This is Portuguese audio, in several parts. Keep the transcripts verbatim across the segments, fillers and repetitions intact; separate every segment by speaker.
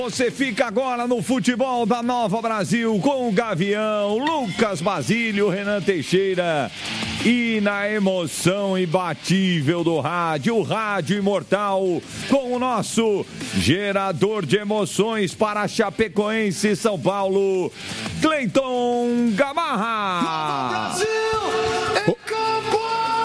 Speaker 1: Você fica agora no futebol da Nova Brasil com o Gavião, Lucas Basílio, Renan Teixeira e na emoção imbatível do rádio, o rádio imortal com o nosso gerador de emoções para Chapecoense e São Paulo, Cleiton Gamarra.
Speaker 2: Nova Brasil em campo!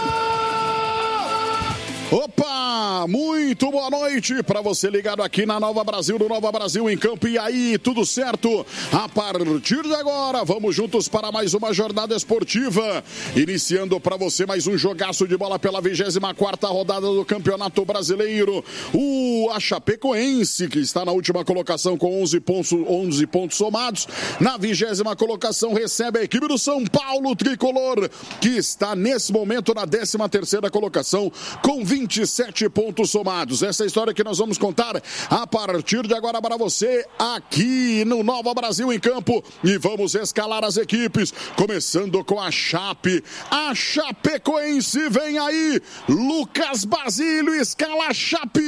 Speaker 3: Opa, muito boa noite para você ligado aqui na Nova Brasil, do Nova Brasil em campo. E aí, tudo certo? A partir de agora, vamos juntos para mais uma jornada esportiva. Iniciando para você mais um jogaço de bola pela vigésima quarta rodada do Campeonato Brasileiro. O a Chapecoense, que está na última colocação com onze pontos, onze pontos somados. Na vigésima colocação recebe a equipe do São Paulo Tricolor, que está nesse momento na décima terceira colocação com vinte e sete pontos somados. Essa é a história que nós vamos contar a partir de agora para você aqui no Nova Brasil em campo. E vamos escalar as equipes, começando com a Chape. A Chapecoense vem aí. Lucas Basílio escala a Chape.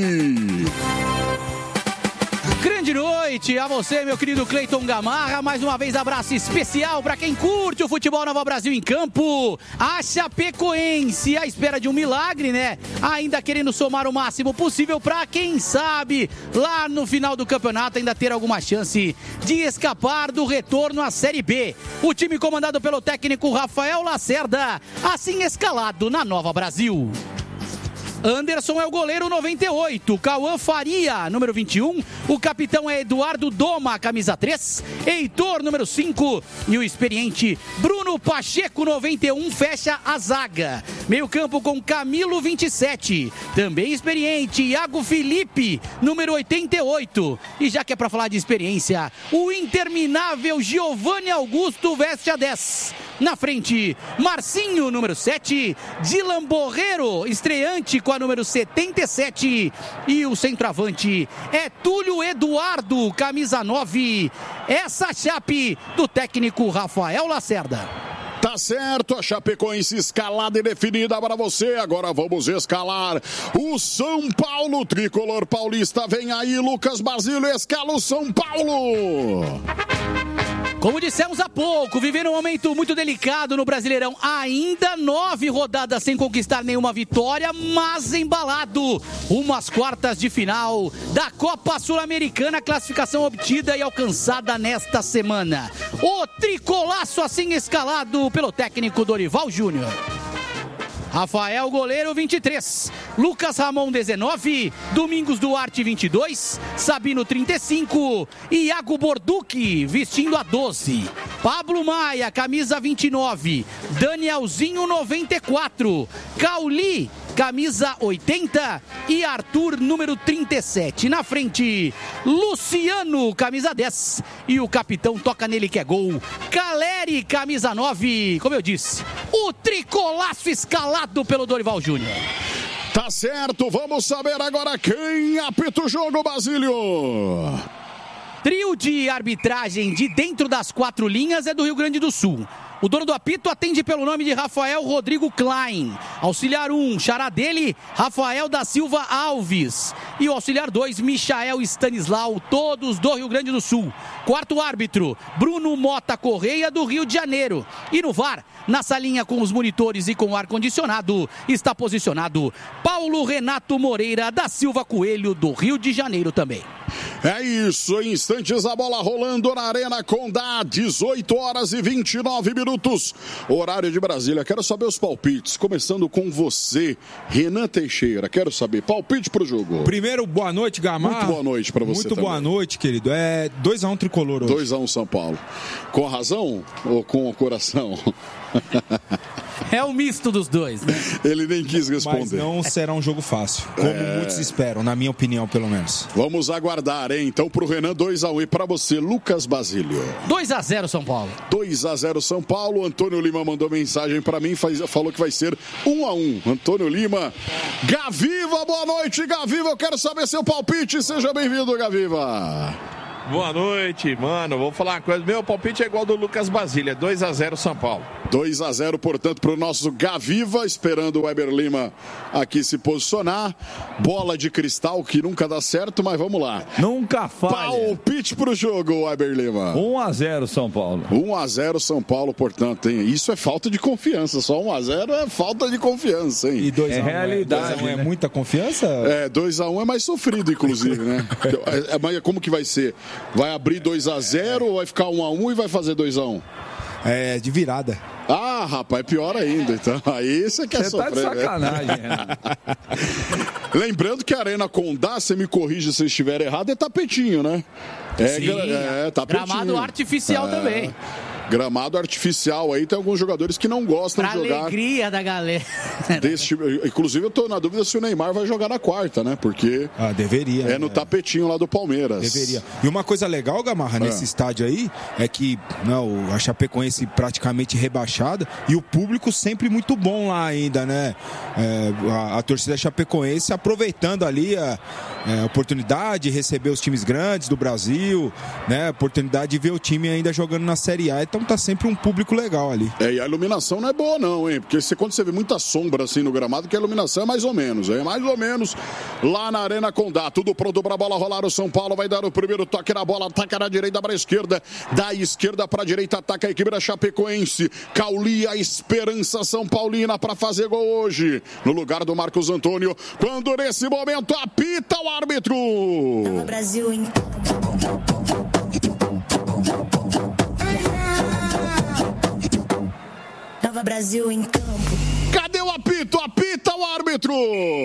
Speaker 4: Grande noite a você, meu querido Cleiton Gamarra. Mais uma vez, abraço especial para quem curte o futebol Nova Brasil em campo. A Chapecoense, à espera de um milagre, né? Ainda querendo somar o máximo possível para, quem sabe, lá no final do campeonato ainda ter alguma chance de escapar do retorno à Série B. O time comandado pelo técnico Rafael Lacerda, assim escalado na Nova Brasil. Anderson é o goleiro, noventa e oito. Cauã Faria, número vinte e um. O capitão é Eduardo Doma, camisa três. Heitor, número cinco. E o experiente Bruno Pacheco, noventa e um, fecha a zaga. Meio campo com Camilo, vinte e sete. Também experiente, Iago Felipe, número oitenta e oito. E já que é pra falar de experiência, o interminável Giovanni Augusto veste a dez. Na frente, Marcinho, número sete. Dylan Borreiro, estreante com a número setenta e sete. E o centroavante é Túlio Eduardo, camisa nove. Essa Chape do técnico Rafael Lacerda.
Speaker 3: Tá certo, a Chapecoense escalada e definida para você. Agora vamos escalar o São Paulo Tricolor Paulista. Vem aí, Lucas Basílio, escala o São Paulo.
Speaker 4: Como dissemos há pouco, vivendo um momento muito delicado no Brasileirão. Ainda nove rodadas sem conquistar nenhuma vitória, mas embalado. Umas quartas de final da Copa Sul-Americana, classificação obtida e alcançada nesta semana. O tricolaço assim escalado pelo técnico Dorival Júnior. Rafael Goleiro, vinte e três. Lucas Ramon, dezenove. Domingos Duarte, vinte e dois. Sabino, trinta e cinco. E Iago Borducchi, vestindo a doze. Pablo Maia, camisa vinte e nove. Danielzinho, noventa e quatro. Cauli, camisa oitenta. E Arthur, número trinta e sete. Na frente, Luciano, camisa dez. E o capitão toca nele que é gol. Caleri, camisa nove. Como eu disse, o tricolaço escalado pelo Dorival Júnior.
Speaker 3: Tá certo, vamos saber agora quem apita o jogo, Basílio.
Speaker 4: Trio de arbitragem de dentro das quatro linhas é do Rio Grande do Sul. O dono do apito atende pelo nome de Rafael Rodrigo Klein. Auxiliar um, xará dele, Rafael da Silva Alves. E o auxiliar dois, Michael Stanislau, todos do Rio Grande do Sul. Quarto árbitro, Bruno Mota Correia, do Rio de Janeiro. E no V A R, na salinha com os monitores e com o ar-condicionado, está posicionado Paulo Renato Moreira da Silva Coelho, do Rio de Janeiro também.
Speaker 3: É isso, em instantes a bola rolando na Arena Condá, dezoito horas e vinte e nove minutos, horário de Brasília. Quero saber os palpites, começando com você, Renan Teixeira. Quero saber, palpite pro jogo.
Speaker 5: Primeiro, boa noite, Gamarra.
Speaker 3: Muito boa noite pra você.
Speaker 5: Muito
Speaker 3: também.
Speaker 5: Boa noite, querido. É dois a um tricolor hoje.
Speaker 3: dois a um São Paulo. Com a razão ou com o coração?
Speaker 4: É o misto dos dois, né?
Speaker 3: Ele nem quis responder.
Speaker 5: Mas não será um jogo fácil, como é... muitos esperam, na minha opinião, pelo menos.
Speaker 3: Vamos aguardar, hein? Então, pro Renan, dois a um. E pra você, Lucas Basílio?
Speaker 4: dois a zero São Paulo.
Speaker 3: dois a zero São Paulo. Antônio Lima mandou mensagem pra mim, faz, falou que vai ser um a um. Antônio Lima. Gaviva, boa noite, Gaviva. Eu quero saber seu palpite. Seja bem-vindo, Gaviva.
Speaker 6: Boa noite, mano. Vou falar uma coisa. Meu palpite é igual ao do Lucas Basílio. dois a zero São Paulo.
Speaker 3: dois a zero, portanto, para o nosso Gaviva, esperando o Weber Lima aqui se posicionar. Bola de cristal que nunca dá certo, mas vamos lá.
Speaker 1: Nunca falha.
Speaker 3: Palpite pro jogo, Weber Lima.
Speaker 1: um a zero São Paulo.
Speaker 3: um a zero São Paulo, portanto, hein? Isso é falta de confiança. Só um a zero é falta de confiança, hein?
Speaker 5: E dois a um
Speaker 1: é realidade,
Speaker 5: é,
Speaker 1: né?
Speaker 5: é muita confiança?
Speaker 3: É, dois a um é mais sofrido, inclusive, né? É, mas como que vai ser? Vai abrir dois a zero ou vai ficar um a um e vai fazer dois a um?
Speaker 5: É, de virada.
Speaker 3: Ah, rapaz, é pior ainda. Então, aí você quer
Speaker 1: Você
Speaker 3: sofrer.
Speaker 1: tá de sacanagem, né?
Speaker 3: Lembrando que a Arena Condá, você me corrige se eu estiver errado, é tapetinho, né? É,
Speaker 4: Sim,
Speaker 3: é tapetinho.
Speaker 4: Gramado artificial
Speaker 3: é.
Speaker 4: também.
Speaker 3: Gramado artificial aí, tem alguns jogadores que não gostam
Speaker 4: Pra
Speaker 3: de jogar.
Speaker 4: alegria da galera.
Speaker 3: Desse tipo. Inclusive, eu tô na dúvida se o Neymar vai jogar na quarta, né? Porque
Speaker 5: Ah, deveria.
Speaker 3: é no tapetinho lá do Palmeiras.
Speaker 5: Deveria. E uma coisa legal, Gamarra, nesse
Speaker 3: É.
Speaker 5: estádio aí, é que não, a Chapecoense praticamente rebaixada e o público sempre muito bom lá ainda, né? É, a, a torcida chapecoense aproveitando ali a, é, a oportunidade de receber os times grandes do Brasil, né? A oportunidade de ver o time ainda jogando na Série A. Então tá sempre um público legal ali.
Speaker 3: É, e a iluminação não é boa não, hein? Porque você, quando você vê muita sombra assim no gramado, que a iluminação é mais ou menos, é mais ou menos lá na Arena Condá. Tudo pronto pra bola rolar, o São Paulo vai dar o primeiro toque na bola, ataca da direita para a esquerda, da esquerda para a direita, ataca a equipe da Chapecoense. Cauli, a esperança São Paulina para fazer gol hoje, no lugar do Marcos Antônio, quando nesse momento apita o árbitro.
Speaker 6: Nova Brasil em Nova Brasil em campo.
Speaker 3: Cadê o apito? Apita o árbitro!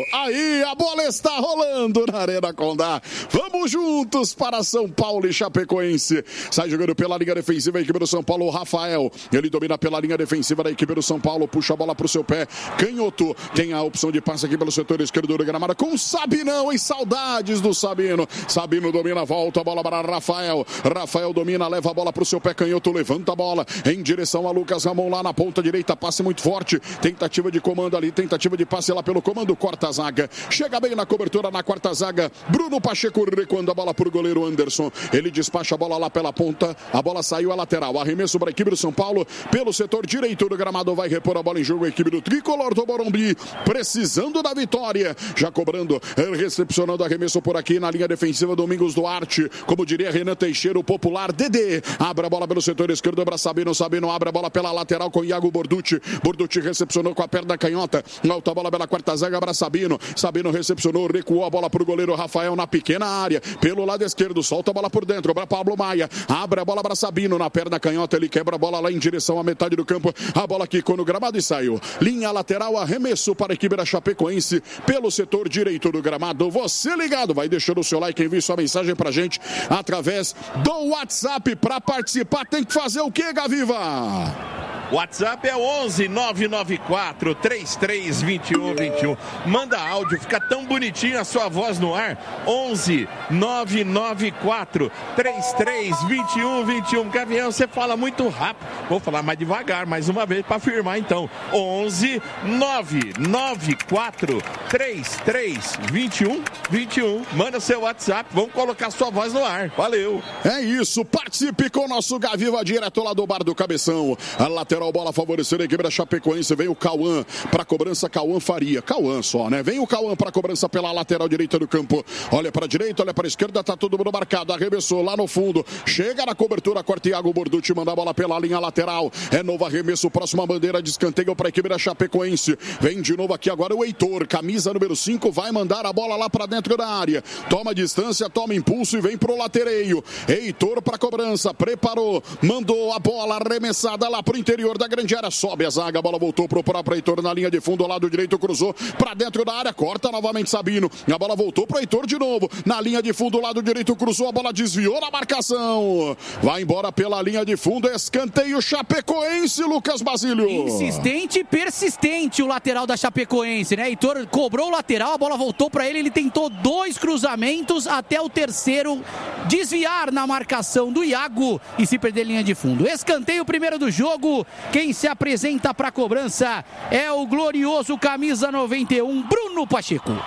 Speaker 3: Aí, a bola está rolando na Arena Condá. Vamos juntos para São Paulo e Chapecoense. Sai jogando pela linha defensiva a equipe do São Paulo, o Rafael. Ele domina pela linha defensiva da equipe do São Paulo, puxa a bola para o seu pé. Canhoto tem a opção de passe aqui pelo setor esquerdo do gramado com Sabinão, e saudades do Sabino. Sabino domina, volta a bola para Rafael. Rafael domina, leva a bola para o seu pé. Canhoto levanta a bola em direção a Lucas Ramon lá na ponta direita. Passe muito forte. Tentativa de comando ali, tentativa de passe lá pelo comando, corta a zaga, chega bem na cobertura na quarta zaga, Bruno Pacheco recuando a bola para o goleiro Anderson, ele despacha a bola lá pela ponta, a bola saiu a lateral, arremesso para a equipe do São Paulo, pelo setor direito do gramado, vai repor a bola em jogo a equipe do Tricolor do Morumbi, precisando da vitória, já cobrando, recepcionando arremesso por aqui na linha defensiva, Domingos Duarte, como diria Renan Teixeira, o popular Dedê, abre a bola pelo setor esquerdo para Sabino, Sabino abre a bola pela lateral com Iago Borducci, Borducci recepcionou com a perna canhota, alta bola pela quarta zaga para Sabino, Sabino recepcionou, recuou a bola para o goleiro Rafael na pequena área, pelo lado esquerdo, solta a bola por dentro para Pablo Maia, abre a bola para Sabino, na perna canhota, ele quebra a bola lá em direção à metade do campo, a bola quicou no gramado e saiu, linha lateral, arremesso para a equipe da Chapecoense, pelo setor direito do gramado, você ligado, vai deixando o seu like, envie sua mensagem pra gente, através do WhatsApp, para participar tem que fazer o que, Gaviva?
Speaker 7: WhatsApp é onze nove nove quatro, três três dois um dois um. Manda áudio, fica tão bonitinho a sua voz no ar. onze nove nove quatro, três três dois um dois um. Gavião, você fala muito rápido. Vou falar mais devagar, mais uma vez, para afirmar então. onze nove nove quatro, três três dois um dois um. Manda seu WhatsApp, vamos colocar sua voz no ar. Valeu.
Speaker 3: É isso, participe com o nosso Gaviva direto lá do Bar do Cabeção. A lateral bola favorecendo a equipe da Chapecoense, vem o Cauã para cobrança, Cauã Faria, Cauã só, né? Vem o Cauã para cobrança pela lateral direita do campo, olha para a direita, olha para a esquerda, tá todo mundo marcado, arremessou lá no fundo, chega na cobertura, corta Iago Borducci, manda a bola pela linha lateral, é novo arremesso, próxima bandeira de escanteio para a equipe da Chapecoense, vem de novo aqui agora o Heitor, camisa número cinco, vai mandar a bola lá para dentro da área, toma distância, toma impulso e vem pro latereio, Heitor para cobrança, preparou, mandou a bola arremessada lá pro interior da grande área, sobe a zaga, a bola voltou pro próprio Heitor na linha de fundo, ao lado direito, cruzou pra dentro da área, corta novamente Sabino, a bola voltou pro Heitor de novo, na linha de fundo, lado direito, cruzou, a bola desviou na marcação, vai embora pela linha de fundo, escanteio Chapecoense, Lucas Basílio.
Speaker 4: Insistente e persistente o lateral da Chapecoense, né? Heitor cobrou o lateral, a bola voltou pra ele, ele tentou dois cruzamentos até o terceiro desviar na marcação do Iago e se perder linha de fundo. Escanteio primeiro do jogo. Quem se apresenta para a cobrança é o glorioso camisa noventa e um, Bruno Pacheco.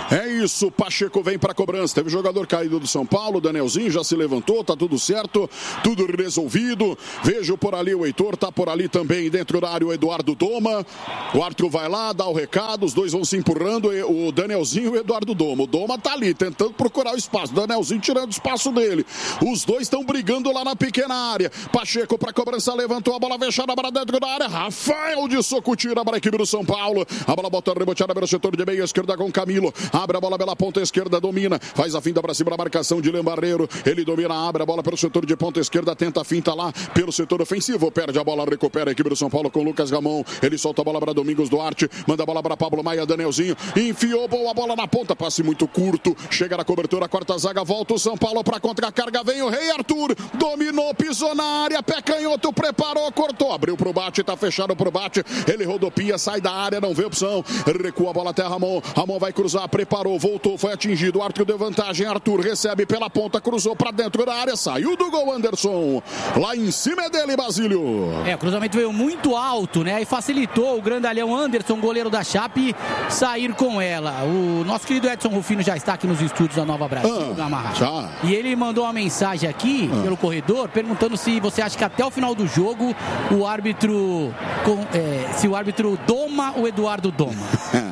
Speaker 3: É isso, Pacheco vem para cobrança. Teve jogador caído do São Paulo, Danielzinho já se levantou, tá tudo certo, tudo resolvido. Vejo por ali o Heitor, tá por ali também dentro da área o Eduardo Doma. O Arthur vai lá, dá o recado, os dois vão se empurrando, o Danielzinho e o Eduardo Doma. O Doma tá ali tentando procurar o espaço, o Danielzinho tirando o espaço dele. Os dois estão brigando lá na pequena área. Pacheco para cobrança, levantou a bola fechada para dentro da área. Rafael de soco tira para a equipe do São Paulo. A bola bota reboteada pelo setor de meia esquerda com Camilo. Abre a bola pela ponta esquerda, domina. Faz a finta para cima da marcação de Lembarreiro. Ele domina, abre a bola pelo setor de ponta esquerda. Tenta a finta lá pelo setor ofensivo. Perde a bola, recupera a equipe do São Paulo com Lucas Ramon. Ele solta a bola para Domingos Duarte. Manda a bola para Pablo Maia, Danielzinho. Enfiou boa bola na ponta. Passe muito curto. Chega na cobertura, quarta zaga. Volta o São Paulo para contra-carga. Vem o Rei Arthur. Dominou, pisou na área. Pé canhoto, preparou, cortou. Abriu pro bate, tá fechado pro bate. Ele rodopia, sai da área, não vê opção. Recua a bola até Ramon. Ramon vai cruzar, preparou, voltou, foi atingido. Arthur deu vantagem. Arthur recebe pela ponta, cruzou pra dentro da área. Saiu do gol, Anderson. Lá em cima é dele, Basílio.
Speaker 4: É, o cruzamento veio muito alto, né? E facilitou o grandalhão Anderson, goleiro da Chape, sair com ela. O nosso querido Edson Rufino já está aqui nos estúdios da Nova Brasil,
Speaker 3: ah, já.
Speaker 4: E ele mandou uma mensagem aqui ah. pelo corredor, perguntando se você acha que até o final do jogo o árbitro, com, é, se o árbitro doma o Eduardo Doma.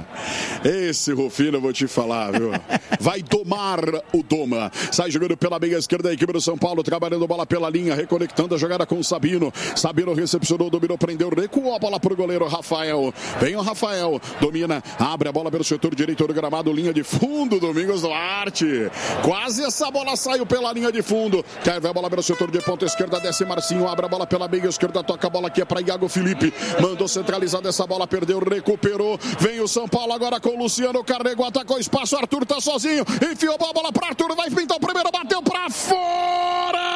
Speaker 3: Esse Rufino eu vou te falar, viu? Vai domar o Doma. Sai jogando pela meia esquerda a equipe do São Paulo, trabalhando bola pela linha, reconectando a jogada com o Sabino. Sabino recepcionou, dominou, prendeu, recuou a bola pro goleiro Rafael. Vem o Rafael, domina, abre a bola pelo setor direito do gramado, linha de fundo, Domingos Duarte. Quase essa bola saiu pela linha de fundo. Quer ver a bola pelo setor de ponta esquerda, desce Marcinho, abre a bola pela meia esquerda, toca a bola aqui é para Iago Felipe. Mandou centralizada essa bola, perdeu, recuperou. Vem o São Paulo agora com o Luciano, carregou, atacou espaço, Arthur tá sozinho, enfiou a bola para Arthur, vai pintar o primeiro, bateu para fora!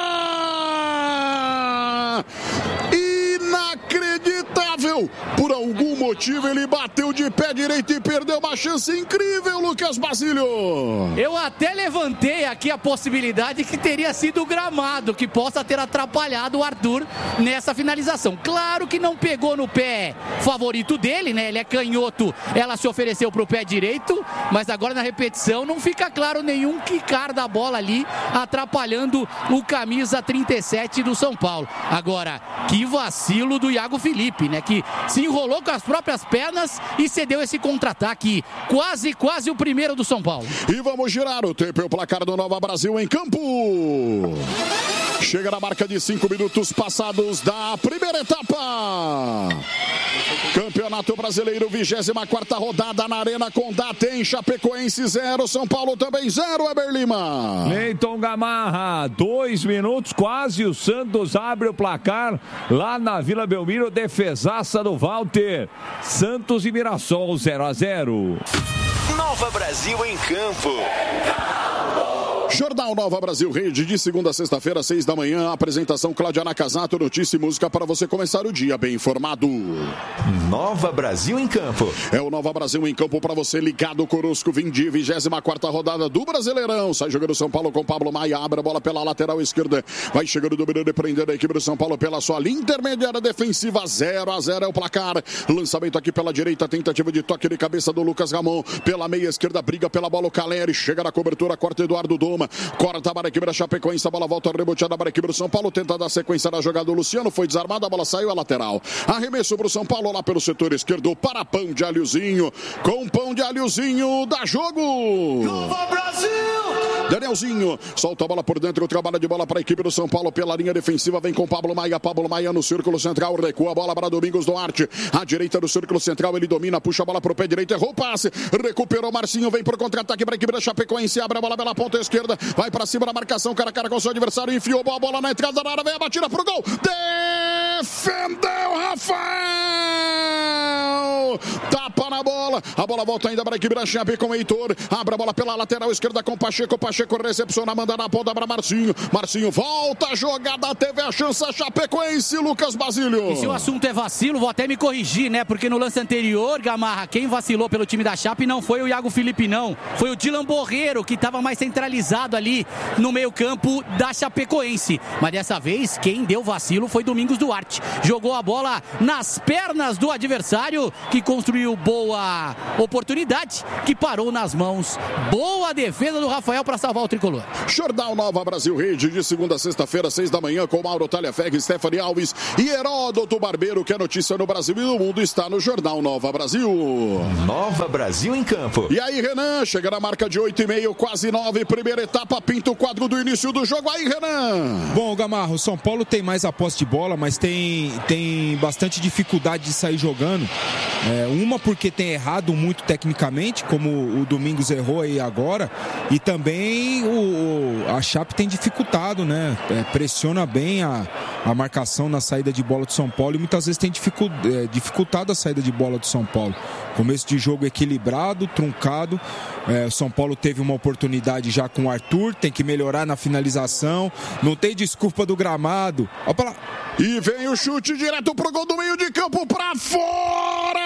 Speaker 3: Inacreditável! Por algum motivo ele bateu de pé direito e perdeu uma chance incrível, Lucas Basílio!
Speaker 4: Eu até levantei aqui a possibilidade que teria sido o gramado que possa ter atrapalhado o Arthur nessa finalização. Claro que não pegou no pé favorito dele, né? Ele é canhoto, ela se ofereceu pro pé direito, mas agora na repetição não fica claro nenhum quicar da bola ali, atrapalhando o camisa trinta e sete do São Paulo. Agora, que vacilo do Iago Felipe, né? Que se enrolou com as próprias pernas e cedeu esse contra-ataque. Quase, quase o primeiro do São Paulo.
Speaker 3: E vamos girar o tempo e o placar do Nova Brasil em campo. Chega na marca de cinco minutos passados da primeira etapa. Campeonato Brasileiro, vigésima quarta rodada na Arena Condá. Tem Chapecoense zero, São Paulo também zero, Eber Lima.
Speaker 1: Cleiton Gamarra, dois minutos quase, o Santos abre o placar lá na Vila Belmiro, defesaça do Walter. Santos e Mirassol zero a zero.
Speaker 8: Nova Brasil em campo.
Speaker 3: Jornal Nova Brasil Rede, de segunda a sexta-feira, seis da manhã. Apresentação Cláudia Nakazato, notícia e música para você começar o dia bem informado.
Speaker 8: Nova Brasil em campo.
Speaker 3: É o Nova Brasil em campo para você ligado conosco. Vim de vigésima quarta rodada do Brasileirão. Sai jogando São Paulo com Pablo Maia. Abre a bola pela lateral esquerda. Vai chegando, dominando e prendendo a equipe do São Paulo pela sua linha intermediária defensiva. zero a zero é o placar. Lançamento aqui pela direita. Tentativa de toque de cabeça do Lucas Ramon. Pela meia esquerda, briga pela bola o Caleri. Chega na cobertura, corta Eduardo Doma. Corta para a equipe da Chapecoense, a bola volta reboteada para a equipe do São Paulo, tenta dar sequência na jogada do Luciano, foi desarmado, a bola saiu à lateral. Arremesso para o São Paulo lá pelo setor esquerdo, para Pão de Alhozinho, com Pão de Alhozinho, dá jogo!
Speaker 2: Nova Brasil!
Speaker 3: Danielzinho, solta a bola por dentro, trabalha de bola para a equipe do São Paulo pela linha defensiva, vem com Pablo Maia, Pablo Maia no círculo central, recua a bola para Domingos Duarte, à direita do círculo central, ele domina, puxa a bola para o pé direito, errou o passe, recuperou Marcinho, vem por contra-ataque para a equipe da Chapecoense, abre a bola pela ponta esquerda, vai para cima da marcação, cara a cara com o seu adversário, enfiou a bola na entrada da área, vem a batida pro gol, defendeu Rafael, tapa na bola, a bola volta ainda para a equipe da Chape com o Heitor, abre a bola pela lateral esquerda com Pacheco, Pacheco recepciona, manda na ponta para Marcinho, Marcinho volta a jogada, teve a chance a Chapecoense, Lucas Basílio.
Speaker 4: E se o assunto é vacilo, vou até me corrigir, né, porque no lance anterior, Gamarra, quem vacilou pelo time da Chape não foi o Iago Felipe não, foi o Dylan Borreiro, que estava mais centralizado ali no meio campo da Chapecoense, mas dessa vez quem deu vacilo foi Domingos Duarte, jogou a bola nas pernas do adversário, que construiu boa boa oportunidade que parou nas mãos. Boa defesa do Rafael para salvar o tricolor.
Speaker 3: Jornal Nova Brasil Rede, de segunda a sexta-feira, seis da manhã, com Mauro Talhaferri, Stephanie Alves e Heródoto Barbeiro, que é notícia no Brasil e no mundo, está no Jornal Nova Brasil.
Speaker 8: Nova Brasil em campo.
Speaker 3: E aí, Renan, chega na marca de oito e meio, quase nove, primeira etapa, pinta o quadro do início do jogo. Aí, Renan.
Speaker 5: Bom, Gamarro, o São Paulo tem mais a posse de bola, mas tem, tem bastante dificuldade de sair jogando. É, uma porque tem errado muito tecnicamente, como o Domingos errou aí agora, e também o, a Chape tem dificultado, né? É, pressiona bem a, a marcação na saída de bola do São Paulo e muitas vezes tem dificu, é, dificultado a saída de bola do São Paulo. Começo de jogo equilibrado, truncado. É, o São Paulo teve uma oportunidade já com o Arthur, tem que melhorar na finalização. Não tem desculpa do gramado. Olha pra lá.
Speaker 3: E vem o chute direto pro gol do meio de campo, pra fora!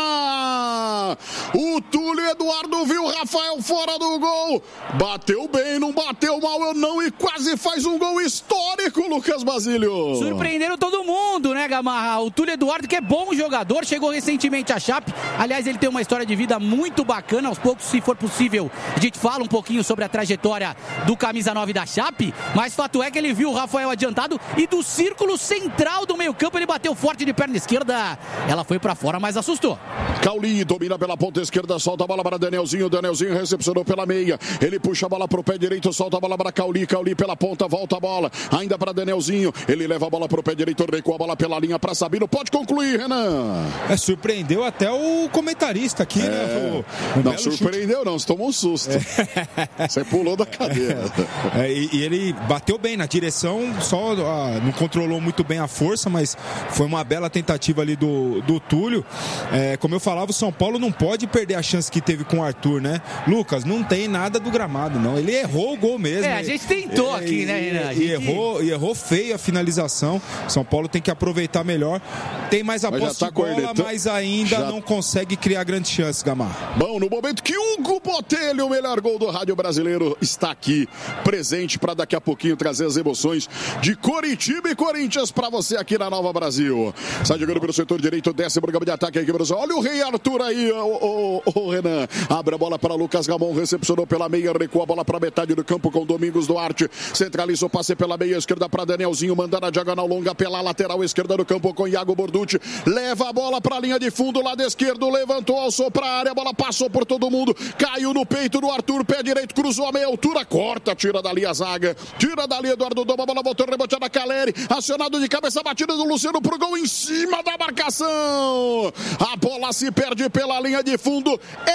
Speaker 3: O Túlio Eduardo viu o Rafael fora do gol. Bateu bem, não bateu mal, eu não, e quase faz um gol histórico, Lucas Basílio.
Speaker 4: Surpreenderam todo mundo, né, Gamarra? O Túlio Eduardo, que é bom jogador, chegou recentemente à Chape. Aliás, ele tem uma história de vida muito bacana. Aos poucos, se for possível, a gente fala um pouquinho sobre a trajetória do camisa nove da Chape. Mas fato é que ele viu o Rafael adiantado e do círculo central do meio campo ele bateu forte de perna esquerda. Ela foi pra fora, mas assustou.
Speaker 3: Cauli domina pela ponta esquerda, solta a bola para Danielzinho. Danielzinho recepcionou pela meia. Ele puxa a bola pro pé direito, solta a bola para Cauli. Cauli pela ponta, volta a bola. Ainda para Danielzinho. Ele leva a bola pro pé direito, recua a bola pela linha para Sabino. Pode concluir, Renan.
Speaker 5: É, surpreendeu até o comentarista aqui, é, né?
Speaker 3: O, o não surpreendeu, chute. Não. Você tomou um susto. É. Você pulou da cadeira.
Speaker 5: É, e, e ele bateu bem na direção, só ah, não controlou muito bem a força, mas foi uma bela tentativa ali do, do Túlio. É, como eu falava, o São Paulo não pode perder a chance que teve com o Arthur, né? Lucas, não tem nada do gramado, não. Ele errou o gol mesmo.
Speaker 4: É, a gente tentou é, aqui, né, Renan?
Speaker 5: E, e, errou, e errou feio a finalização. São Paulo tem que aproveitar melhor. Tem mais a posse tá de bola, cornetão. Mas ainda já... não consegue criar grandes chances, Gamar.
Speaker 3: Bom, no momento que Hugo Botelho, o melhor gol do rádio brasileiro, está aqui, presente para daqui a pouquinho trazer as emoções de Coritiba e Corinthians para você aqui na Nova Brasil. Sai jogando pelo setor direito, desce pro campo de ataque aqui, Brasil. Olha o Rei Arthur aí, o, o, o Renan. Abre a bola para Lucas Ramon, recepcionou pela meia, recua a bola para metade do campo com Domingos Duarte. Centralizou, passe pela meia esquerda para Danielzinho, mandando a diagonal longa pela lateral esquerda do campo com Iago Borducci. Leva a bola para a linha de fundo, lado esquerdo, levantou, alçou para a área, a bola passou por todo mundo, caiu no peito do Arthur, pé direito, cruzou a meia altura, corta, tira dali a zaga, tira dali Eduardo Doma, a bola voltou, reboteada Caleri, acionado de cabeça, batida do Luciano pro gol em cima da marcação. A bola se perde pela linha de fundo,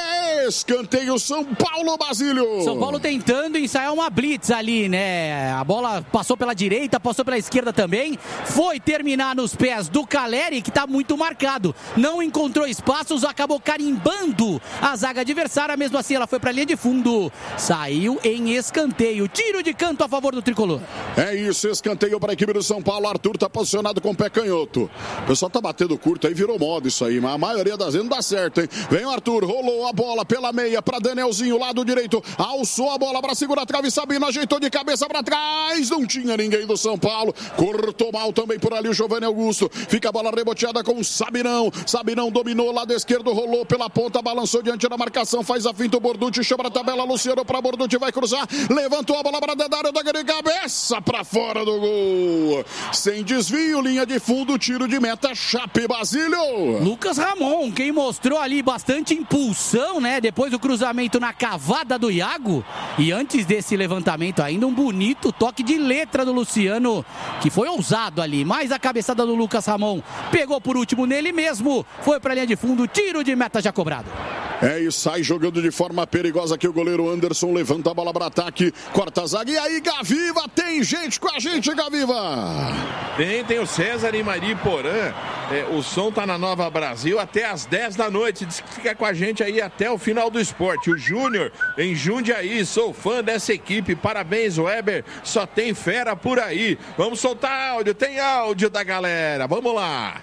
Speaker 3: é escanteio São Paulo, Basílio.
Speaker 4: São Paulo tentando ensaiar uma blitz ali, né? A bola passou pela direita, passou pela esquerda também, foi terminar nos pés do Caleri, que tá muito marcado, não encontrou espaços, acabou carimbando a zaga adversária, mesmo assim ela foi pra linha de fundo, saiu em escanteio, tiro de canto a favor do tricolor.
Speaker 3: É isso, escanteio para a equipe do São Paulo. Arthur tá posicionado com o pé canhoto, o pessoal tá batendo curto aí, virou moda isso aí, mas a maioria das vezes não dá certo, hein? Vem o Arthur, rolou a bola pela meia para Danielzinho, lado direito, alçou a bola para segurar a trave, Sabino ajeitou de cabeça para trás, não tinha ninguém do São Paulo, cortou mal também por ali o Giovanni Augusto, fica a bola reboteada com o Sabinão, Sabinão dominou, lado esquerdo, rolou pela ponta, balançou diante da marcação, faz a finta o Borducci, chama a tabela, Luciano para Borducci, vai cruzar, levantou a bola para Dedário, da cabeça para fora do gol, sem desvio, linha de fundo, tiro de meta, Chape, Basílio.
Speaker 4: Lucas Ramon, quem mostrou ali bastante impulsão, né, depois do cruzamento na cavada do Iago, e antes desse levantamento ainda um bonito toque de letra do Luciano, que foi ousado ali, mas a cabeçada do Lucas Ramon pegou por último nele mesmo, foi para a linha de fundo, tiro de meta já cobrado.
Speaker 3: É, e sai jogando de forma perigosa aqui o goleiro Anderson, levanta a bola para ataque, corta a zaga, e aí Gaviva, tem gente com a gente, Gaviva!
Speaker 7: Tem, tem o César e Mari Porã, é, o som tá na Nova Brasil até às dez da noite, diz que fica com a gente aí até o final do esporte. O Júnior em Jundiaí, sou fã dessa equipe, parabéns Weber, só tem fera por aí. Vamos soltar áudio, tem áudio da galera, vamos lá!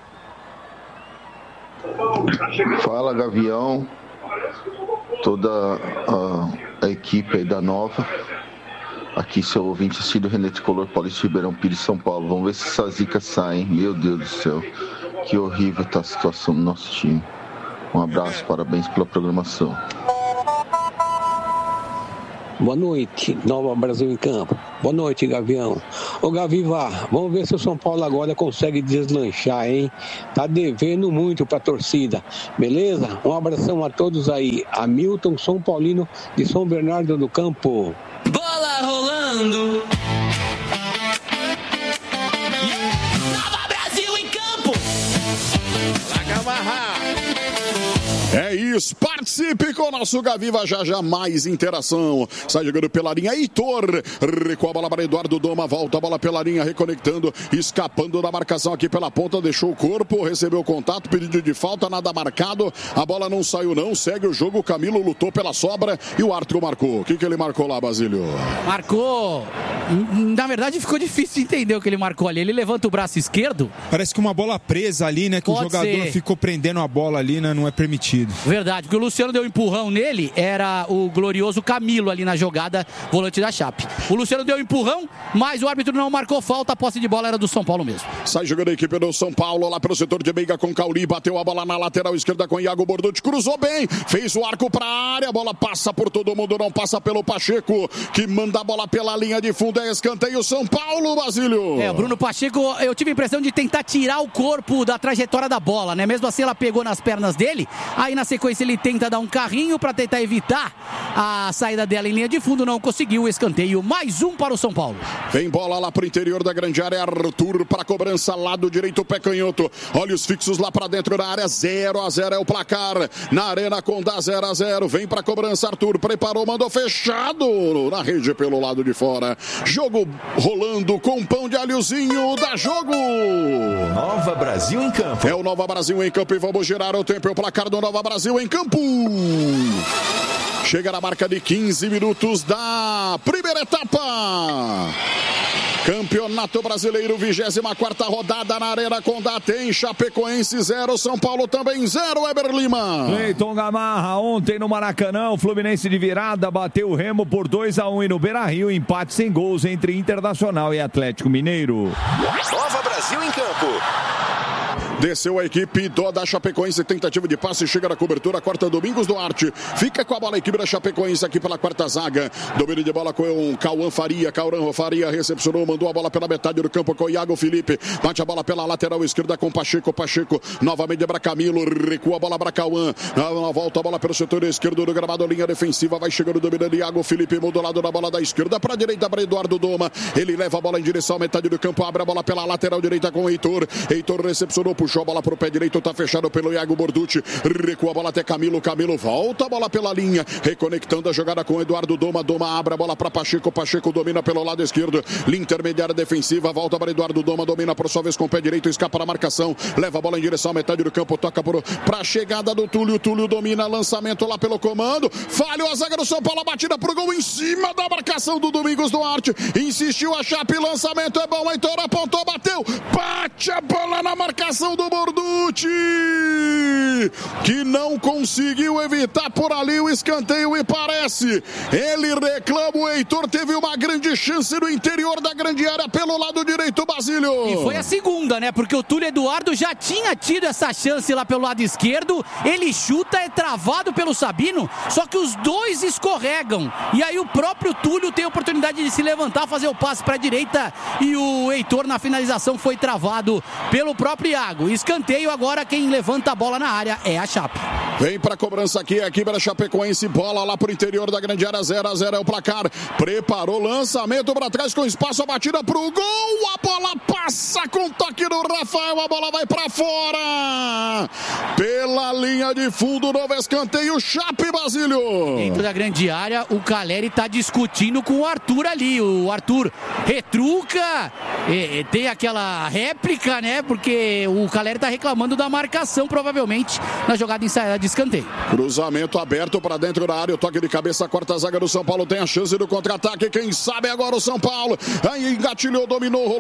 Speaker 9: Fala Gavião, toda a, a equipe aí da Nova, aqui seu ouvinte assistido René Tricolor, Paulista Ribeirão Pires, São Paulo. Vamos ver se essa zica sai, hein? Meu Deus do céu, que horrível tá a situação do nosso time. Um abraço, parabéns pela programação.
Speaker 10: Boa noite, Nova Brasil em Campo. Boa noite, Gavião. Ô, Gavivar, vamos ver se o São Paulo agora consegue deslanchar, hein? Tá devendo muito pra torcida, beleza? Um abração a todos aí. Hamilton São Paulino de São Bernardo do Campo.
Speaker 2: Bola rolando. Nova Brasil em Campo.
Speaker 7: Lagamarra.
Speaker 3: É isso, participe com o nosso Gaviva, já já mais interação. Sai jogando pela linha, Heitor, recua a bola para Eduardo Doma, volta a bola pela linha, reconectando, escapando da marcação aqui pela ponta, deixou o corpo, recebeu o contato, pedido de falta, nada marcado, a bola não saiu não, segue o jogo, o Camilo lutou pela sobra e o Arthur marcou. O que que ele marcou lá, Basílio?
Speaker 4: Marcou, na verdade ficou difícil de entender o que ele marcou ali, ele levanta o braço esquerdo.
Speaker 5: Parece que uma bola presa ali, né, que
Speaker 4: Pode
Speaker 5: o jogador
Speaker 4: ser.
Speaker 5: ficou prendendo a bola ali, né, não é permitido.
Speaker 4: Verdade, porque o Luciano deu um empurrão nele, era o glorioso Camilo ali na jogada, volante da Chape. O Luciano deu um empurrão, mas o árbitro não marcou falta, a posse de bola era do São Paulo mesmo.
Speaker 3: Sai jogando a equipe do São Paulo, lá pelo setor de meiga com Cauli, bateu a bola na lateral esquerda com Iago Borducci, cruzou bem, fez o arco pra área, a bola passa por todo mundo, não passa pelo Pacheco, que manda a bola pela linha de fundo, é escanteio São Paulo, Basílio.
Speaker 4: É, o Bruno Pacheco, eu tive a impressão de tentar tirar o corpo da trajetória da bola, né? Mesmo assim ela pegou nas pernas dele, aí na sequência ele tenta dar um carrinho para tentar evitar a saída dela em linha de fundo, não conseguiu o escanteio, mais um para o São Paulo.
Speaker 3: Vem bola lá pro interior da grande área, Arthur para cobrança, lado direito, pé canhoto, olhos fixos lá para dentro da área, zero a zero é o placar, na Arena Condá zero a zero, vem para cobrança, Arthur preparou, mandou fechado na rede pelo lado de fora, jogo rolando com pão de alhozinho, dá jogo.
Speaker 8: Nova Brasil em Campo.
Speaker 3: É o Nova Brasil em Campo e vamos girar o tempo, é o placar do Nova Brasil em Campo. Chega na marca de quinze minutos da primeira etapa. Campeonato Brasileiro, vigésima quarta rodada na Arena Condá, tem Chapecoense zero, São Paulo também zero, Weber Lima.
Speaker 1: Cleiton Gamarra, ontem no Maracanã, o Fluminense de virada bateu o Remo por dois a um e no Beira-Rio, empate sem gols entre Internacional e Atlético Mineiro.
Speaker 8: Nova Brasil em Campo.
Speaker 3: Desceu a equipe do, da Chapecoense, tentativa de passe, chega na cobertura, corta Domingos Duarte, fica com a bola a equipe da Chapecoense aqui pela quarta zaga, domínio de bola com o Cauã Faria, Cauã Faria recepcionou, mandou a bola pela metade do campo com o Iago Felipe, bate a bola pela lateral esquerda com Pacheco, Pacheco novamente para Camilo, recua a bola para Cauã, volta a bola pelo setor esquerdo do gramado, linha defensiva, vai chegando dominando Iago Felipe, muda o lado da bola da esquerda para a direita para Eduardo Doma, ele leva a bola em direção à metade do campo, abre a bola pela lateral direita com o Heitor, Heitor recepcionou, puxou a bola pro pé direito, tá fechado pelo Iago Borducci, recua a bola até Camilo, Camilo volta a bola pela linha, reconectando a jogada com Eduardo Doma, Doma abre a bola para Pacheco, Pacheco domina pelo lado esquerdo, linha intermediária defensiva, volta para Eduardo Doma, domina por sua vez com o pé direito, escapa na marcação, leva a bola em direção à metade do campo, toca para a chegada do Túlio, Túlio domina, lançamento lá pelo comando, falhou a zaga do São Paulo, a batida pro gol em cima da marcação do Domingos Duarte, insistiu a Chape, lançamento é bom, Heitor apontou, bateu, bate a bola na marcação do Borducci, que não conseguiu evitar por ali o escanteio e parece, ele reclama, o Heitor teve uma grande chance no interior da grande área pelo lado direito, Basílio.
Speaker 4: E foi a segunda, né, porque o Túlio Eduardo já tinha tido essa chance lá pelo lado esquerdo, ele chuta, é travado pelo Sabino, só que os dois escorregam, e aí o próprio Túlio tem a oportunidade de se levantar, fazer o passe para a direita, e o Heitor na finalização foi travado pelo próprio Iago, escanteio. Agora quem levanta a bola na área é a Chape.
Speaker 3: Vem pra cobrança aqui, aqui para Chapecoense, bola lá pro interior da grande área, zero a zero é o placar, preparou lançamento para trás com espaço, a batida pro gol, a bola passa com toque do Rafael, a bola vai pra fora, pela linha de fundo, novo escanteio, Chape, Basílio.
Speaker 4: Dentro da grande área, o Caleri tá discutindo com o Arthur ali, o Arthur retruca, e, e tem aquela réplica, né, porque o Caleri tá reclamando da marcação, provavelmente, na jogada ensaiada de escanteio.
Speaker 3: Cruzamento aberto para dentro da área, o toque de cabeça, quarta zaga do São Paulo, tem a chance do contra-ataque, quem sabe agora o São Paulo, aí engatilhou, dominou, rolou a bola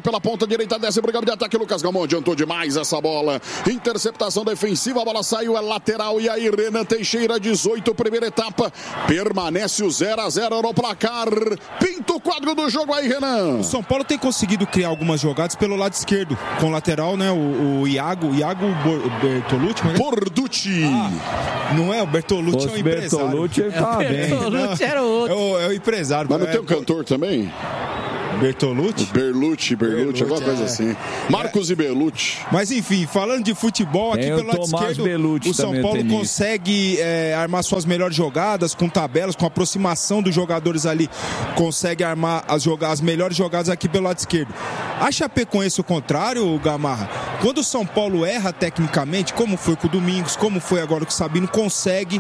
Speaker 3: pela ponta direita, desce pro campo de ataque. Lucas Galmão adiantou demais essa bola. Interceptação defensiva, a bola saiu, é lateral. E aí, Renan Teixeira, dezoito, primeira etapa. Permanece o zero a zero no placar. Pinta o quadro do jogo aí, Renan.
Speaker 5: O São Paulo tem conseguido criar algumas jogadas pelo lado esquerdo. Com o lateral, né? O, o Iago, Iago Bertolucci. Mas...
Speaker 3: Borducci.
Speaker 5: Ah, não é? O Bertolucci é o empresário.
Speaker 1: Bertolucci tá bem.
Speaker 4: Bertolucci era o outro.
Speaker 5: É o, é o empresário.
Speaker 3: Mas não
Speaker 5: é,
Speaker 3: tem o cantor também?
Speaker 5: Bertolucci?
Speaker 3: Berlucci, Berlucci, alguma coisa
Speaker 5: é.
Speaker 3: assim. Marcos é. e Berlucci.
Speaker 5: Mas enfim, falando de futebol, aqui
Speaker 1: tem
Speaker 5: pelo lado
Speaker 1: Tomás
Speaker 5: esquerdo,
Speaker 1: Bellucci
Speaker 5: o São Paulo
Speaker 1: tenista.
Speaker 5: consegue é, armar suas melhores jogadas com tabelas, com aproximação dos jogadores ali, consegue armar as, joga- as melhores jogadas aqui pelo lado esquerdo. A Chapecoense o contrário, Gamarra, quando o São Paulo erra tecnicamente, como foi com o Domingos, como foi agora com o Sabino, consegue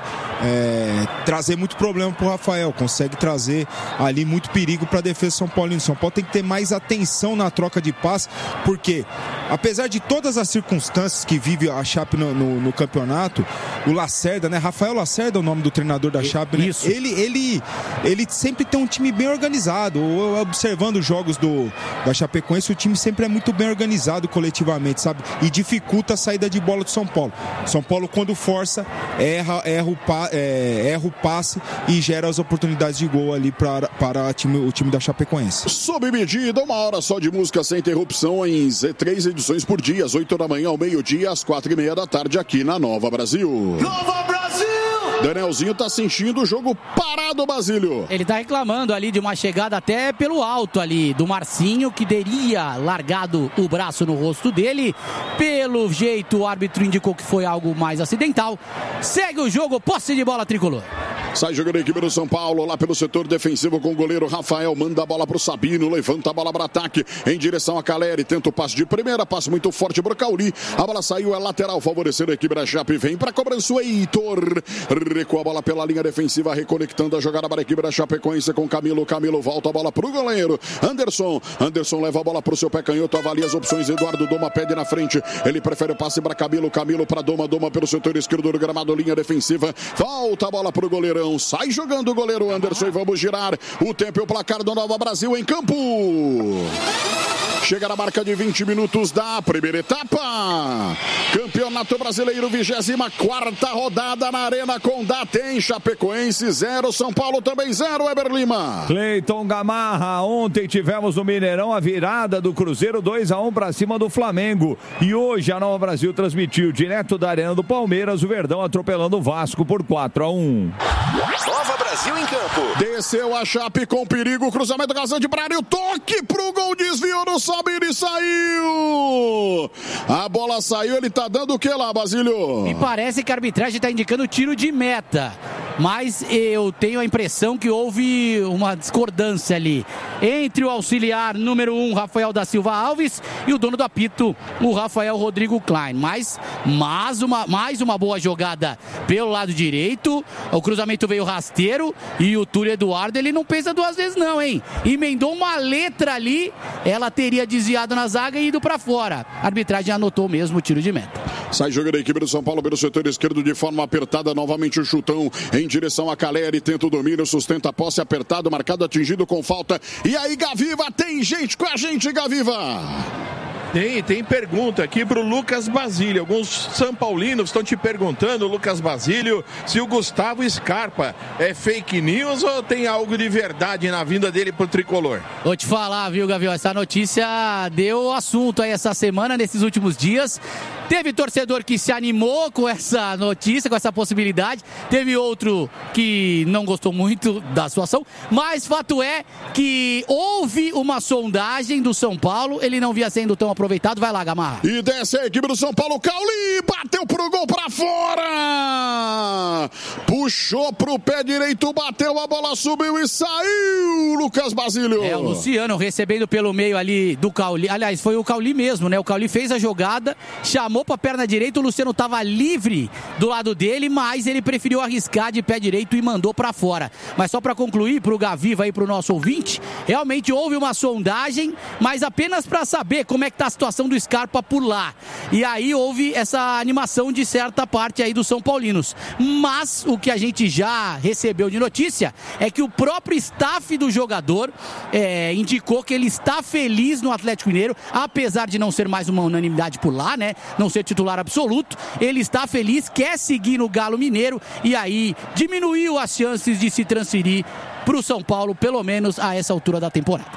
Speaker 5: é, trazer muito problema pro Rafael, consegue trazer ali muito perigo para a defesa São Paulino. São Paulo tem que ter mais atenção na troca de passe, porque apesar de todas as circunstâncias que vive a Chape no, no, no campeonato, o Lacerda, né? Rafael Lacerda é o nome do treinador da Chape, né?
Speaker 4: Isso.
Speaker 5: Ele, ele, ele sempre tem um time bem organizado. Observando os jogos do, da Chapecoense, o time sempre é muito bem organizado coletivamente, sabe? E dificulta a saída de bola do São Paulo. São Paulo, quando força, erra, erra, o, pa, é, erra o passe e gera as oportunidades de gol ali para, para time, o time da Chapecoense.
Speaker 3: Sob medida, uma hora só de música sem interrupção em três edições por dia, às oito da manhã ao meio-dia, às quatro e meia da tarde, aqui na Nova Brasil.
Speaker 2: Nova Brasil!
Speaker 3: Danielzinho tá sentindo o jogo parado, Basílio.
Speaker 4: Ele tá reclamando ali de uma chegada até pelo alto ali do Marcinho, que teria largado o braço no rosto dele. Pelo jeito, o árbitro indicou que foi algo mais acidental. Segue o jogo, posse de bola tricolor.
Speaker 3: Sai jogando a equipe do São Paulo, lá pelo setor defensivo com o goleiro Rafael, manda a bola pro Sabino, levanta a bola para ataque, em direção a Caleri, tenta o passe de primeira, passe muito forte pro Cauri, a bola saiu, é lateral, favorecendo a equipe da Chape, vem pra cobrança o Heitor, recua a bola pela linha defensiva, reconectando a jogada para a equipe da Chapecoense com Camilo, Camilo volta a bola pro goleiro, Anderson, Anderson leva a bola pro seu pé canhoto, avalia as opções, Eduardo Doma pede na frente, ele prefere o passe para Camilo, Camilo para Doma, Doma pelo setor esquerdo do gramado, linha defensiva, volta a bola pro goleirão, sai jogando o goleiro Anderson e vamos girar o tempo e o placar do Nova Brasil em campo. Chega na marca de vinte minutos da primeira etapa. Campeonato Brasileiro, vigésima quarta rodada na Arena Condá. Tem Chapecoense zero, São Paulo também zero, Eber Lima.
Speaker 1: Cleiton Gamarra, ontem tivemos no Mineirão a virada do Cruzeiro dois a um para cima do Flamengo. E hoje a Nova Brasil transmitiu direto da Arena do Palmeiras, o Verdão atropelando o Vasco por quatro a um.
Speaker 8: Nova Brasil em campo.
Speaker 3: Desceu a Chape com perigo, cruzamento Gazante para área, o toque pro gol, desvio no Sabino e saiu. A bola saiu, ele tá dando o que lá, Basílio?
Speaker 4: Me parece que a arbitragem tá indicando tiro de meta, mas eu tenho a impressão que houve uma discordância ali entre o auxiliar número um, Rafael da Silva Alves, e o dono do apito, o Rafael Rodrigo Klein. Mas, mas uma, mais uma boa jogada pelo lado direito, o cruzamento veio rasteiro e o Túlio Eduardo, ele não pensa duas vezes não, hein? Emendou uma letra ali, ela teria desviado na zaga e ido pra fora. A arbitragem anotou mesmo o tiro de meta.
Speaker 3: Sai jogando a equipe do São Paulo pelo setor esquerdo de forma apertada, novamente o chutão em direção a Caleri, tenta o domínio, sustenta a posse, apertado, marcado, atingido com falta. E aí, Gaviva, tem gente com a gente, Gaviva!
Speaker 7: Tem, tem pergunta aqui pro Lucas Basílio. Alguns São Paulinos estão te perguntando, Lucas Basílio, se o Gustavo Scarpa é fake news ou tem algo de verdade na vinda dele pro tricolor?
Speaker 4: Vou te falar, viu, Gavião? Essa notícia deu assunto aí essa semana, nesses últimos dias. Teve torcedor que se animou com essa notícia, com essa possibilidade. Teve outro que não gostou muito da situação. Mas fato é que houve uma sondagem do São Paulo. Ele não via sendo tão aproveitado. Vai lá, Gamarra.
Speaker 3: E desce a equipe do São Paulo. Cauli bateu pro gol pra fora. Puxou pro pé direito, bateu, a bola subiu e saiu. Lucas Basílio.
Speaker 4: É, o Luciano recebendo pelo meio ali do Cauli. Aliás, foi o Cauli mesmo, né? O Cauli fez a jogada, chamou chamou para a perna direita, o Luciano estava livre do lado dele, mas ele preferiu arriscar de pé direito e mandou para fora. Mas só para concluir, para o Gaviva aí, para o nosso ouvinte, realmente houve uma sondagem, mas apenas para saber como é que está a situação do Scarpa por lá. E aí houve essa animação de certa parte aí dos São Paulinos. Mas o que a gente já recebeu de notícia é que o próprio staff do jogador é, indicou que ele está feliz no Atlético Mineiro, apesar de não ser mais uma unanimidade por lá, né? Não ser titular absoluto, ele está feliz, quer seguir no Galo Mineiro e aí diminuiu as chances de se transferir para o São Paulo, pelo menos a essa altura da temporada.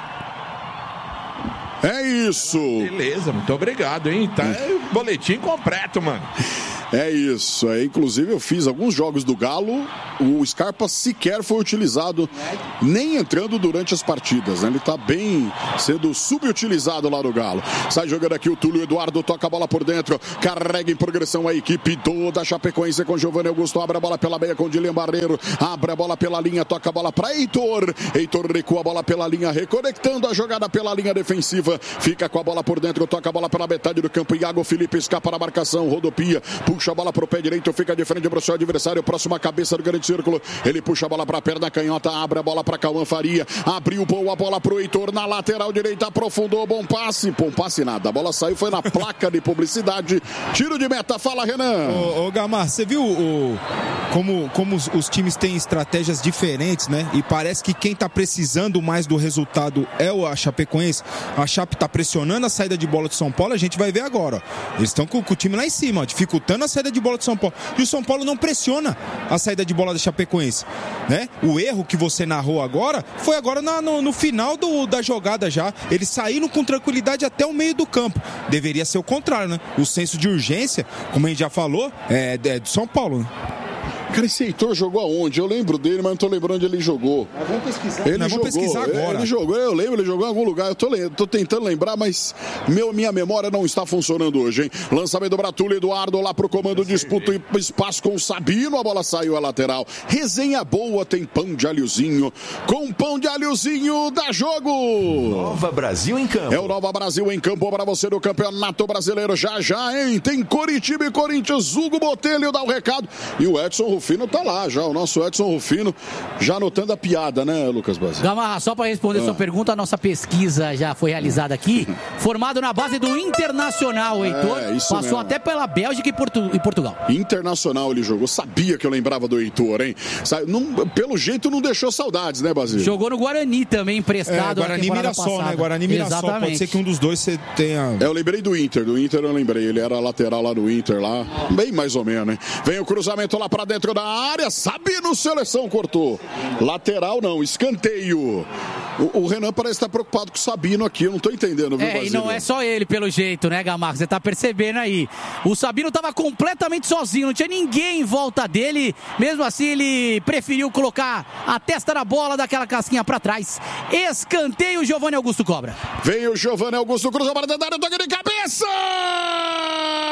Speaker 3: É isso.
Speaker 7: Beleza, muito obrigado, hein? Tá boletim completo, mano.
Speaker 3: É isso, é, inclusive eu fiz alguns jogos do Galo, o Scarpa sequer foi utilizado, nem entrando durante as partidas, né? Ele tá bem sendo subutilizado lá no Galo. Sai jogando aqui o Túlio Eduardo, toca a bola por dentro, carrega em progressão a equipe toda, Chapecoense com Giovanni Augusto, abre a bola pela meia com Dilian Barreiro, abre a bola pela linha, toca a bola para Heitor, Heitor recua a bola pela linha, reconectando a jogada pela linha defensiva, fica com a bola por dentro, toca a bola pela metade do campo, Iago Felipe escapa na marcação, rodopia, puxa a bola pro pé direito, fica de frente pro seu adversário, próxima cabeça do grande círculo, ele puxa a bola pra perna canhota, abre a bola pra Cauã Faria, abriu boa bola pro Heitor, na lateral direita, aprofundou, bom passe, bom passe nada, a bola saiu, foi na placa de publicidade, tiro de meta, fala Renan.
Speaker 5: Ô, ô Gamar, você viu o, como, como os, os times têm estratégias diferentes, né, e parece que quem tá precisando mais do resultado é o a Chapecoense, a Chape tá pressionando a saída de bola de São Paulo, a gente vai ver agora, ó. Eles estão com, com o time lá em cima, ó, dificultando a saída de bola de São Paulo. E o São Paulo não pressiona a saída de bola da Chapecoense, né? O erro que você narrou agora foi agora na, no, no final do, da jogada já. Eles saíram com tranquilidade até o meio do campo. Deveria ser o contrário, né? O senso de urgência, como a gente já falou, é, é do São Paulo, né?
Speaker 3: Cara, esse Heitor jogou aonde? Eu lembro dele, mas não tô lembrando onde ele jogou.
Speaker 5: Mas vamos pesquisar.
Speaker 3: Ele
Speaker 5: Nós
Speaker 3: jogou,
Speaker 5: vamos pesquisar agora.
Speaker 3: Ele jogou, eu lembro, ele jogou em algum lugar. Eu tô, tô tentando lembrar, mas meu, minha memória não está funcionando hoje, hein? Lançamento do Bratulio, Eduardo lá pro comando, disputa o espaço com o Sabino, a bola saiu à lateral. Resenha boa, tem pão de alhozinho. Com pão de alhozinho, dá jogo!
Speaker 8: Nova Brasil em campo.
Speaker 3: É o Nova Brasil em campo para você do Campeonato Brasileiro. Já, já, hein? Tem Coritiba e Corinthians. Hugo Botelho dá o recado. E o Edson Rufino tá lá já. O nosso Edson Rufino já anotando a piada, né, Lucas Basílio?
Speaker 4: Gamarra, só para responder a ah. sua pergunta, a nossa pesquisa já foi realizada aqui. Formado na base do Internacional, o Heitor. É, passou mesmo. Até pela Bélgica e, Portu- e Portugal.
Speaker 3: Internacional ele jogou. Sabia que eu lembrava do Heitor, hein? Não, pelo jeito não deixou saudades, né, Basílio?
Speaker 4: Jogou no Guarani também, emprestado.
Speaker 5: É, Guarani Mirassol, né? Guarani Mirassol. Pode ser que um dos dois você tenha...
Speaker 3: É, eu lembrei do Inter. Do Inter eu lembrei. Ele era lateral lá do Inter, lá. Bem mais ou menos, hein? Vem o cruzamento lá pra dentro da área. Sabino, seleção, cortou. Lateral não, escanteio. O, o Renan parece estar preocupado com o Sabino aqui, eu não tô entendendo, viu,
Speaker 4: É,
Speaker 3: Basílio?
Speaker 4: e não é só ele, pelo jeito, né, Gamarra? Você tá percebendo aí. O Sabino tava completamente sozinho, não tinha ninguém em volta dele. Mesmo assim, ele preferiu colocar a testa na bola, daquela casquinha pra trás. Escanteio, Giovanni Augusto cobra.
Speaker 3: Vem o Giovanni Augusto, cruza para dentro da área, toque de cabeça!